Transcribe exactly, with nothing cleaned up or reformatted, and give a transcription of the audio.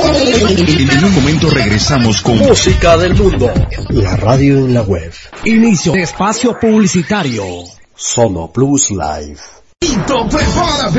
En un momento regresamos con Música del Mundo. La radio en la web. Inicio de espacio publicitario. Sono Plus Live. Prepárate